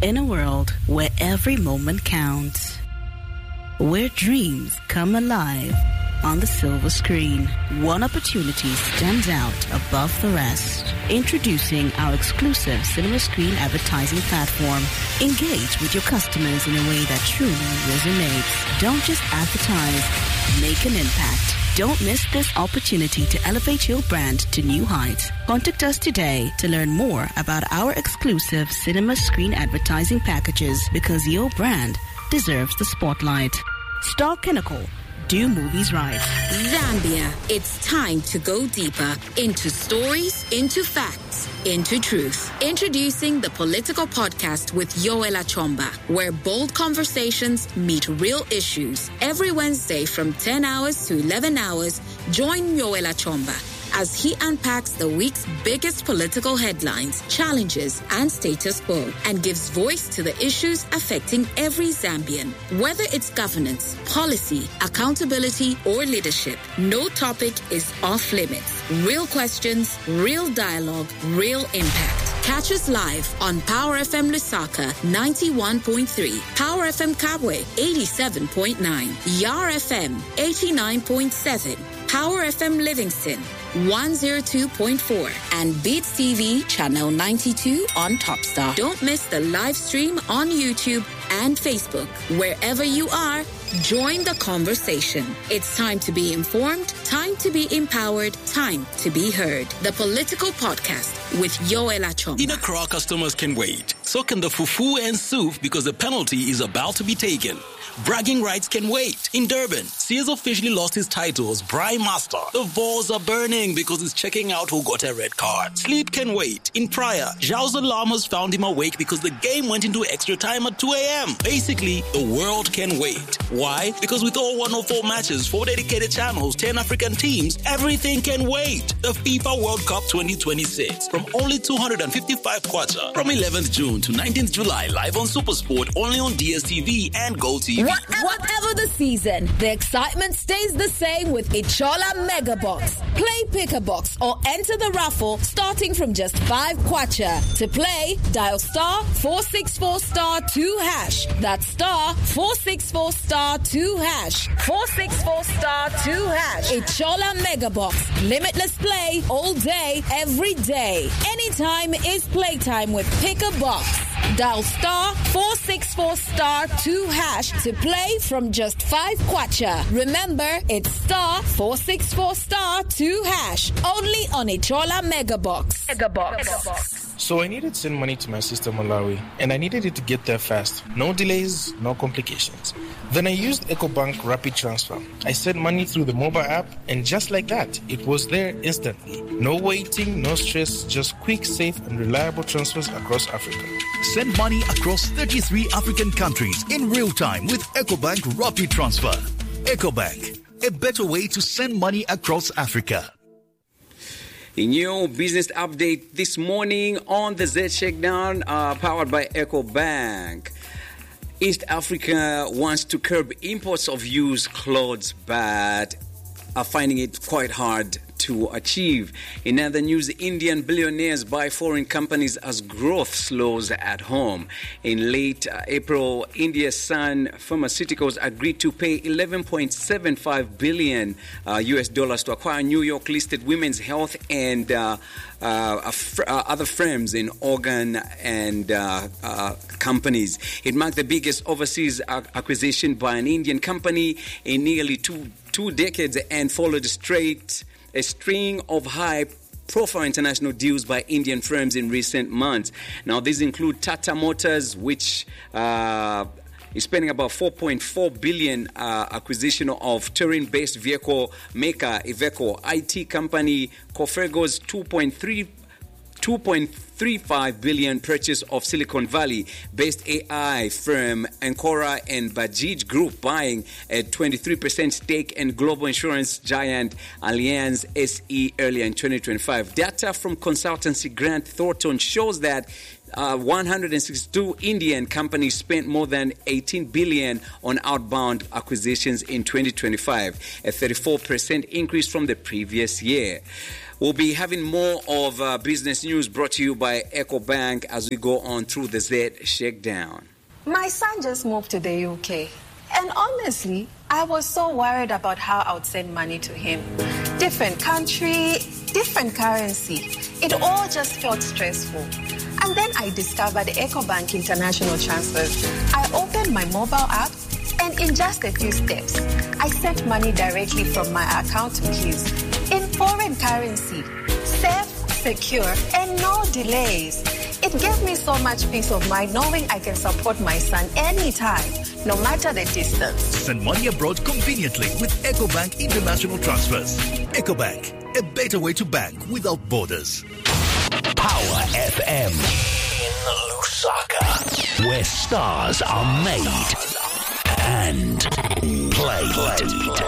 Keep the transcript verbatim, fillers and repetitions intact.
In a world where every moment counts, where dreams come alive on the silver screen, one opportunity stands out above the rest. Introducing our exclusive cinema screen advertising platform. Engage with your customers in a way that truly resonates. Don't just advertise, make an impact. Don't miss this opportunity to elevate your brand to new heights. Contact us today to learn more about our exclusive cinema screen advertising packages, because your brand deserves the spotlight. Star Pinnacle. Do movies right. Zambia, it's time to go deeper into stories, into facts, into truth. Introducing the Political Podcast with Yoel Achomba, where bold conversations meet real issues. Every Wednesday from ten hours to eleven hours, join Yoel Achomba as he unpacks the week's biggest political headlines, challenges, and status quo, and gives voice to the issues affecting every Zambian. Whether it's governance, policy, accountability, or leadership, no topic is off limits. Real questions, real dialogue, real impact. Catch us live on Power F M Lusaka ninety-one point three, Power F M Kabwe eighty-seven point nine, Yar F M eighty-nine point seven, Power F M Livingston one oh two point four, and Beats T V channel ninety-two on Topstar. Don't miss the live stream on YouTube and Facebook. Wherever you are, join the conversation. It's time to be informed, time to be empowered, time to be heard. The Political Podcast with Yoel Achomba. In Accra, customers can wait. So can the fufu and soup, because the penalty is about to be taken. Bragging rights can wait. In Durban, Sears officially lost his title as Braai Master. The balls are burning because he's checking out who got a red card. Sleep can wait. In Praia, Zhao's alarm has found him awake because the game went into extra time at two a.m. Basically, the world can wait. Why? Because with all one oh four matches, four dedicated channels, ten African teams, everything can wait. The FIFA World Cup twenty twenty-six from only two hundred fifty-five kwacha from eleventh June to nineteenth July, live on SuperSport, only on D S T V and GoTV. Whatever, Whatever the season, the excitement stays the same with Ichola Mega Box. Play Pick a Box or enter the raffle starting from just five kwacha. To play, dial star four six four star two hash. That's star four six four star two hash. four six four star two hash. Ichola Mega Box. Limitless play all day, every day. Anytime is playtime with Pick a Box. Dial star four six four star two hash to play from just five kwacha. Remember, it's star four six four star two hash. Only on Ichola Mega Box. Mega Box. So I needed to send money to my sister Malawi, and I needed it to get there fast. No delays, no complications. Then I used EcoBank Rapid Transfer. I sent money through the mobile app, and just like that, it was there instantly. No waiting, no stress, just quick, safe, and reliable transfers across Africa. Send money across thirty-three African countries in real time with EcoBank Rapid Transfer. EcoBank, a better way to send money across Africa. A new business update this morning on the Z Shakedown, uh, powered by EcoBank. East Africa wants to curb imports of used clothes, but are finding it quite hard to achieve. In other news, Indian billionaires buy foreign companies as growth slows at home. In late uh, April, India's Sun Pharmaceuticals agreed to pay eleven point seven five billion uh, U S dollars to acquire New York-listed Women's Health and uh, uh, uh, other firms in organ and uh, uh, companies. It marked the biggest overseas acquisition by an Indian company in nearly two two decades and followed straight a string of high-profile international deals by Indian firms in recent months. Now, these include Tata Motors, which uh, is spending about four point four billion dollars uh, acquisition of Turin-based vehicle maker Iveco, I T company Cofergo's two point three two point three five billion dollars purchase of Silicon Valley-based A I firm Ancora, and Bajaj Group buying a twenty-three percent stake in global insurance giant Allianz S E earlier in twenty twenty-five. Data from consultancy Grant Thornton shows that Uh, one hundred sixty-two Indian companies spent more than eighteen billion dollars on outbound acquisitions in twenty twenty-five, a thirty-four percent increase from the previous year. We'll be having more of uh, business news brought to you by EcoBank as we go on through the Z Shakedown. My son just moved to the U K. And honestly, I was so worried about how I would send money to him. Different country, different currency. It all just felt stressful. And then I discovered EcoBank International Transfers. I opened my mobile app, and in just a few steps, I sent money directly from my account to his. In foreign currency, safe, secure, and no delays. It gave me so much peace of mind knowing I can support my son anytime, no matter the distance. Send money abroad conveniently with EcoBank International Transfers. EcoBank, a better way to bank without borders. Power F M in Lusaka, where stars are made and played.